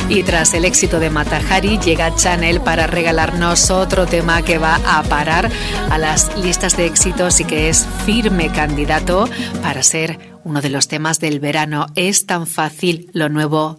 Y tras el éxito de Mata Hari, llega Chanel para regalarnos otro tema que va a parar a las listas de éxitos y que es firme candidato para ser uno de los temas del verano. Es tan fácil, lo nuevo